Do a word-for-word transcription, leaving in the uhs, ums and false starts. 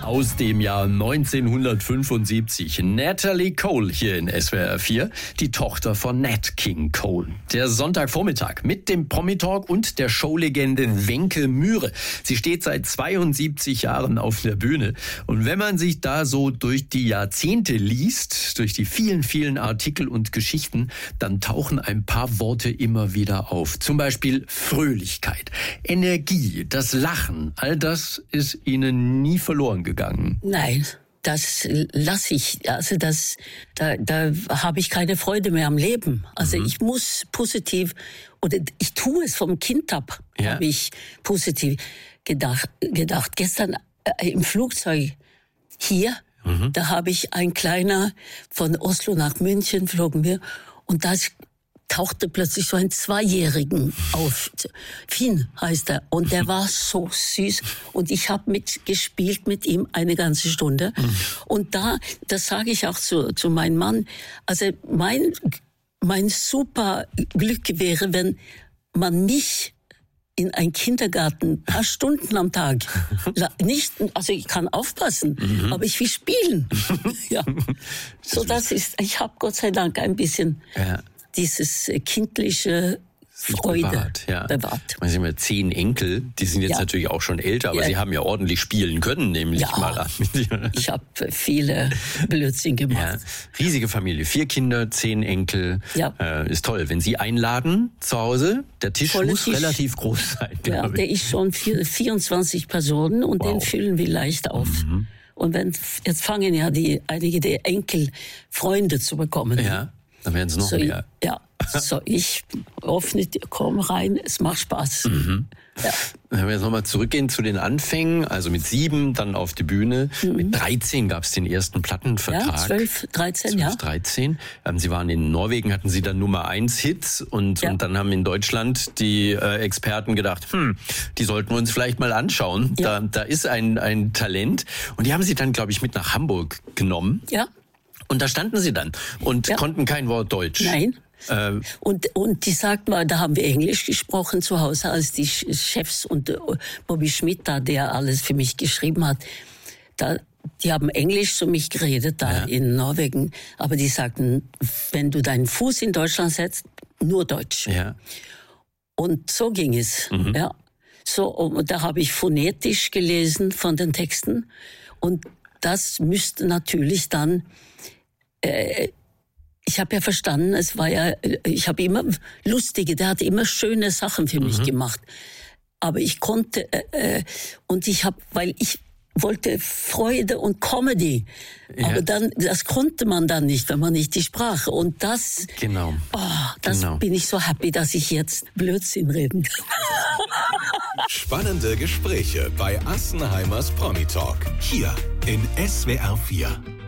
Aus dem Jahr neunzehnhundertfünfundsiebzig. Natalie Cole hier in S W R vier, die Tochter von Nat King Cole. Der Sonntagvormittag mit dem Promi-Talk und der Showlegende Wencke Myhre. Sie steht seit zweiundsiebzig Jahren auf der Bühne. Und wenn man sich da so durch die Jahrzehnte liest, durch die vielen, vielen Artikel und Geschichten, dann tauchen ein paar Worte immer wieder auf. Zum Beispiel Fröhlichkeit, Energie, das Lachen. All das ist Ihnen nie verloren gegangen. Nein, das lasse ich. Also das, da, da habe ich keine Freude mehr am Leben. Also mhm. ich muss positiv, oder ich tue es vom Kind ab, ja. habe ich positiv gedacht. gedacht. Gestern äh, im Flugzeug hier, mhm. da habe ich ein kleiner, von Oslo nach München flogen wir, und da tauchte plötzlich so ein Zweijährigen auf. Finn heißt er. Und der war so süß. Und ich habe mitgespielt mit ihm eine ganze Stunde. Mhm. Und da, das sage ich auch zu, zu meinem Mann, also mein, mein super Glück wäre, wenn man mich in einen Kindergarten ein paar Stunden am Tag, nicht, also ich kann aufpassen, mhm. aber ich will spielen. ja. So, das ist, ich habe Gott sei Dank ein bisschen... Ja. dieses kindliche Freude bewahrt. Ja. bewahrt. Sie haben ja zehn Enkel, die sind jetzt ja. natürlich auch schon älter, aber ja. sie haben ja ordentlich spielen können, nämlich ja. mal an. Ich habe viele Blödsinn gemacht. Ja. Riesige Familie, vier Kinder, zehn Enkel. Ja. Äh, ist toll. Wenn Sie einladen zu Hause, der Tisch Volle muss Tisch. relativ groß sein. Ja, der ist schon für vierundzwanzig Personen und wow. den füllen wir leicht auf. Mhm. Und wenn, jetzt fangen ja die, einige der Enkel Freunde zu bekommen. Ja. Dann werden es noch so, mehr. Ja, so ich öffne, komm rein, es macht Spaß. Mhm. Ja. Wenn wir jetzt nochmal zurückgehen zu den Anfängen, also mit sieben dann auf die Bühne, mhm. mit dreizehn gab es den ersten Plattenvertrag. Ja, zwölf, dreizehn, zwölf, ja. dreizehn. Ähm, Sie waren in Norwegen, hatten Sie dann Nummer eins Hits und, ja. und dann haben in Deutschland die äh, Experten gedacht, hm, die sollten wir uns vielleicht mal anschauen. Ja. Da, da ist ein, ein Talent. Und die haben Sie dann, glaube ich, mit nach Hamburg genommen. Ja. Und da standen Sie dann und ja. konnten kein Wort Deutsch. Nein. Ähm. Und, und die sagt mal, da haben wir Englisch gesprochen zu Hause, als die Chefs und äh, Bobby Schmidt da, der alles für mich geschrieben hat, da, die haben Englisch zu mich geredet da ja. in Norwegen. Aber die sagten, wenn du deinen Fuß in Deutschland setzt, nur Deutsch. Ja. Und so ging es. Mhm. Ja. So, und da habe ich phonetisch gelesen von den Texten. Und das müsste natürlich dann... Ich habe ja verstanden, es war ja, ich habe immer lustige, der hat immer schöne Sachen für mich mhm. gemacht. Aber ich konnte, äh, und ich habe, weil ich wollte Freude und Comedy. Ja. Aber dann, das konnte man dann nicht, wenn man nicht die Sprache. Und das, genau. Oh, das genau. bin ich so happy, dass ich jetzt Blödsinn reden kann. Spannende Gespräche bei Assenheimers Promi Talk. Hier in S W R vier.